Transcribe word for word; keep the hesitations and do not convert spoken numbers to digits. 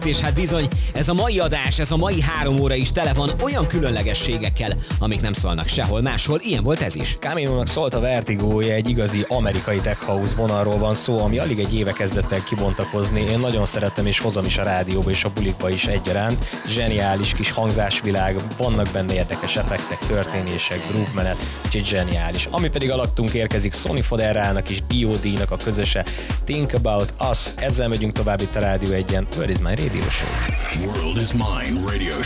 És hát bizony, ez a mai adás, ez a mai három óra is tele van olyan különlegességekkel, amik nem szólnak sehol máshol, ilyen volt ez is. Camino-nak szólt a Vertigo-ja, egy igazi amerikai tech house vonalról van szó, ami alig egy éve kezdett el kibontakozni. Én nagyon szeretem és hozom is a rádióba és a bulikba is egyaránt. Zseniális kis hangzásvilág, vannak benne érdekes effektek, történések, groove menet, úgyhogy zseniális. Ami pedig alattunk érkezik Sonny Foderrának és dé o dé-nak a közöse Think About Us. Ezzel megyünk tovább itt a Rádió egyen. Where is my radio show? World is Mine Radio